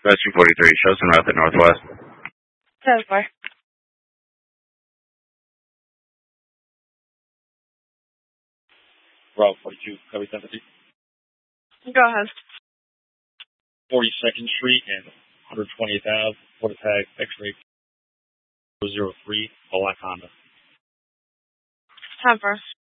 That's 243. Show some route at Northwest. 10-4. Route 42, copy 70. Go ahead. 42nd Street and 120th Ave, Florida tag, X-ray 003, Black Honda. 10-4.